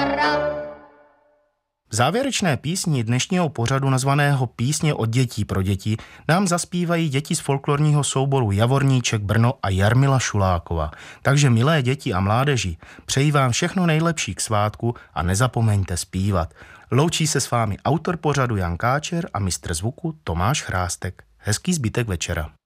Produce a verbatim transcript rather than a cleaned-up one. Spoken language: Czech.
V závěrečné písni dnešního pořadu nazvaného Písně od dětí pro děti nám zaspívají děti z folklorního souboru Javorníček Brno a Jarmila Šuláková. Takže milé děti a mládeži, přeji vám všechno nejlepší k svátku a nezapomeňte zpívat. Loučí se s vámi autor pořadu Jan Káčer a mistr zvuku Tomáš Chrástek. Hezký zbytek večera.